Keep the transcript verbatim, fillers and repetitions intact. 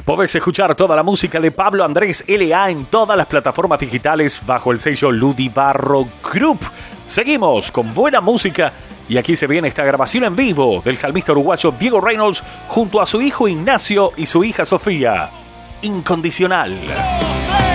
Podés escuchar toda la música de Pablo Andrés L A en todas las plataformas digitales bajo el sello Ludi Barro Group. Seguimos con buena música y aquí se viene esta grabación en vivo del salmista uruguayo Diego Reynolds junto a su hijo Ignacio y su hija Sofía. Incondicional.